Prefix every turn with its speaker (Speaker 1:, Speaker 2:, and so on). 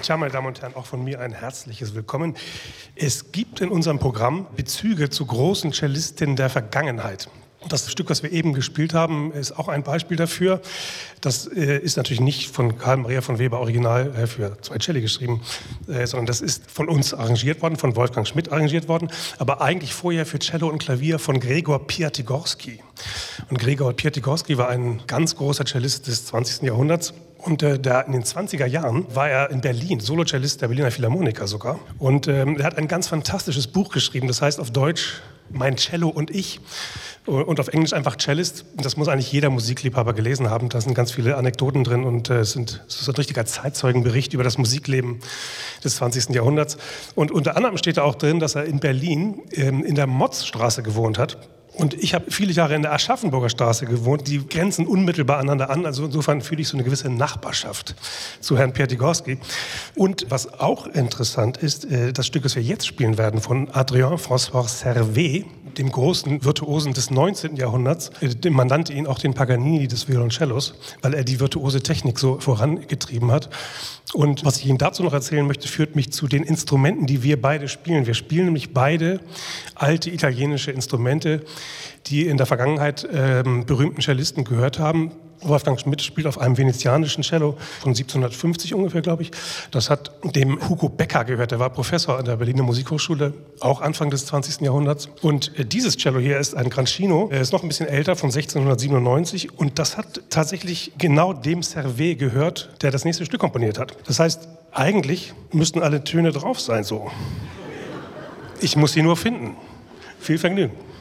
Speaker 1: Tja, meine Damen und Herren, auch von mir ein herzliches Willkommen. Es gibt in unserem Programm Bezüge zu großen Cellistinnen der Vergangenheit. Das Stück, was wir eben gespielt haben, ist auch ein Beispiel dafür. Das ist natürlich nicht von Carl Maria von Weber original für zwei Celli geschrieben, sondern das ist von uns arrangiert worden, von Wolfgang Schmidt arrangiert worden, aber eigentlich vorher für Cello und Klavier von Gregor Piatigorsky. Und Gregor Piatigorsky war ein ganz großer Cellist des 20. Jahrhunderts. Und in den 20er Jahren war er in Berlin, Solocellist der Berliner Philharmoniker sogar. Und er hat ein ganz fantastisches Buch geschrieben, das heißt auf Deutsch Mein Cello und ich. Und auf Englisch einfach Cellist. Das muss eigentlich jeder Musikliebhaber gelesen haben. Da sind ganz viele Anekdoten drin und es ist ein richtiger Zeitzeugenbericht über das Musikleben des 20. Jahrhunderts. Und unter anderem steht da auch drin, dass er in Berlin in der Motzstraße gewohnt hat. Und ich habe viele Jahre in der Aschaffenburger Straße gewohnt. Die grenzen unmittelbar aneinander an. Also insofern fühle ich so eine gewisse Nachbarschaft zu Herrn Piatigorsky. Und was auch interessant ist, das Stück, das wir jetzt spielen werden, von Adrien François Servet, dem großen Virtuosen des 19. Jahrhunderts. Man nannte ihn auch den Paganini des Violoncellos, weil er die virtuose Technik so vorangetrieben hat. Und was ich Ihnen dazu noch erzählen möchte, führt mich zu den Instrumenten, die wir beide spielen. Wir spielen nämlich beide alte italienische Instrumente, die in der Vergangenheit berühmten Cellisten gehört haben. Wolfgang Schmidt spielt auf einem venezianischen Cello von 1750 ungefähr, glaube ich. Das hat dem Hugo Becker gehört. Der war Professor an der Berliner Musikhochschule, auch Anfang des 20. Jahrhunderts. Und dieses Cello hier ist ein Grancino. Er ist noch ein bisschen älter, von 1697. Und das hat tatsächlich genau dem Servet gehört, der das nächste Stück komponiert hat. Das heißt, eigentlich müssten alle Töne drauf sein so. Ich muss sie nur finden. Viel Vergnügen.